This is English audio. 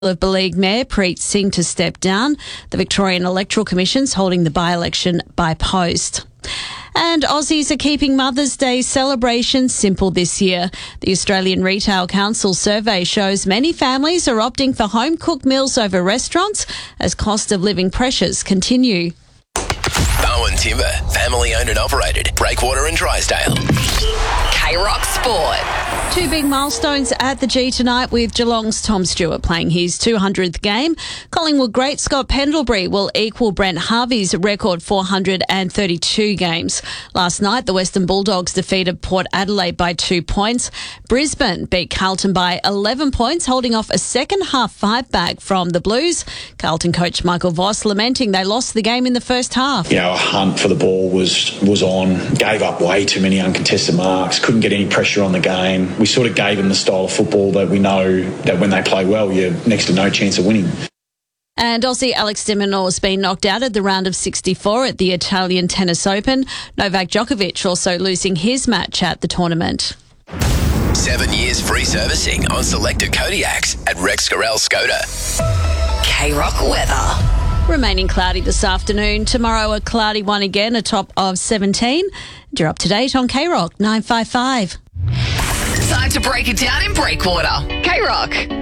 of Beleaguer Mayor Preet Singh to step down. The Victorian Electoral Commission's holding the by-election by post. And Aussies are keeping Mother's Day celebration simple this year. The Australian Retail Council survey shows many families are opting for home-cooked meals over restaurants as cost of living pressures continue. Bowen Timber, family owned and operated. Breakwater and Drysdale. K-Rock Sport. Two big milestones at the G tonight with Geelong's Tom Stewart playing his 200th game. Collingwood great Scott Pendlebury will equal Brent Harvey's record 432 games. Last night, the Western Bulldogs defeated Port Adelaide by 2 points. Brisbane beat Carlton by 11 points, holding off a second-half five-back from the Blues. Carlton coach Michael Voss lamenting they lost the game in the first half. A hunt for the ball was on, gave up way too many uncontested marks, couldn't get any pressure on the game. We sort of gave them the style of football that we know that when they play well, you're next to no chance of winning. And Aussie Alex de Minaur has been knocked out at the round of 64 at the Italian Tennis Open. Novak Djokovic also losing his match at the tournament. 7 years free servicing on selected Kodiaks at Rex Gorell Skoda. K-Rock weather. Remaining cloudy this afternoon. Tomorrow a cloudy one again, a top of 17. You're up to date on K-Rock 955. Time to break it down in Breakwater. K-Rock.